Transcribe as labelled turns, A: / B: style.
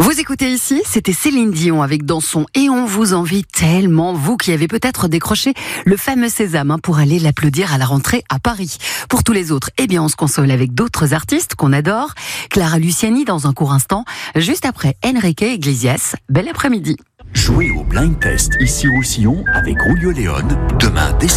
A: Vous écoutez ici, c'était Céline Dion avec Danson et on vous envie tellement, vous qui avez peut-être décroché le fameux sésame pour aller l'applaudir à la rentrée à Paris. Pour tous les autres, on se console avec d'autres artistes qu'on adore. Clara Luciani dans un court instant, juste après Enrique Iglesias. Bel après-midi.
B: Jouez au Blind Test ici au Roussillon avec Julio Léon demain dès